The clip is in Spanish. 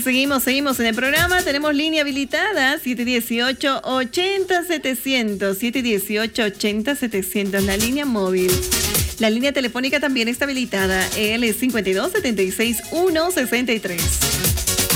seguimos en el programa. Tenemos línea habilitada 718-80-700, 718-80-700, la línea móvil. La línea telefónica también está habilitada, el 5276-163.